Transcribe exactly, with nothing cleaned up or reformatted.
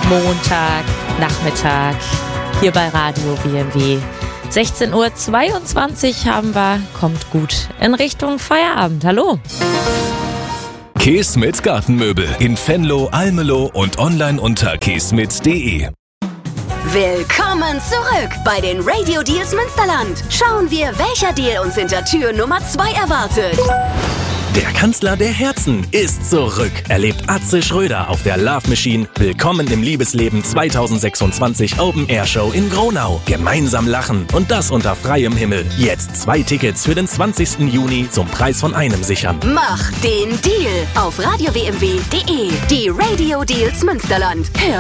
Montag, Nachmittag, hier bei Radio W M W. sechzehn Uhr zweiundzwanzig haben wir, kommt gut in Richtung Feierabend. Hallo. Kees-Mit Gartenmöbel in Venlo, Almelo und online unter keesmit punkt de. Willkommen zurück bei den Radio Deals Münsterland. Schauen wir, welcher Deal uns hinter Tür Nummer zwei erwartet. Der Kanzler der Herzen ist zurück. Erlebt Atze Schröder auf der Love Machine. Willkommen im Liebesleben zweitausendsechsundzwanzig Open Air Show in Gronau. Gemeinsam lachen und das unter freiem Himmel. Jetzt zwei Tickets für den zwanzigsten Juni zum Preis von einem sichern. Mach den Deal auf radio w m w punkt de. Die Radio Deals Münsterland. Hör